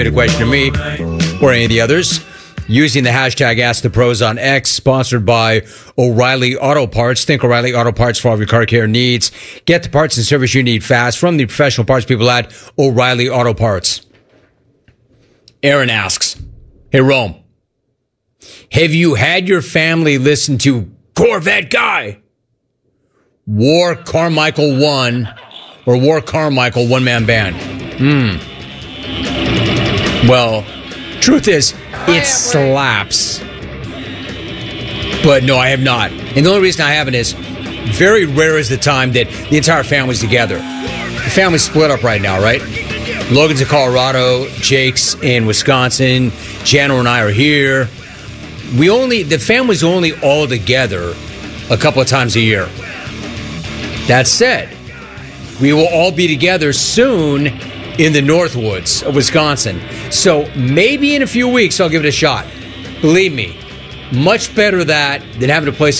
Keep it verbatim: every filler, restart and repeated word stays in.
A question to me or any of the others using the hashtag Ask the Pros on X, sponsored by O'Reilly Auto Parts. Think O'Reilly Auto Parts for all of your car care needs. Get the parts and service you need fast from the professional parts people at O'Reilly Auto Parts. Aaron asks, hey, Rome, have you had your family listen to Corvette Guy? War Carmichael one or War Carmichael one-man band? Hmm. Well, truth is, it slaps. But no, I have not. And the only reason I haven't is very rare is the time that the entire family's together. The family's split up right now, right? Logan's in Colorado, Jake's in Wisconsin, Jano and I are here. We only, the family's only all together a couple of times a year. That said, we will all be together soon in the Northwoods of Wisconsin. So maybe in a few weeks I'll give it a shot. Believe me, much better that than having to play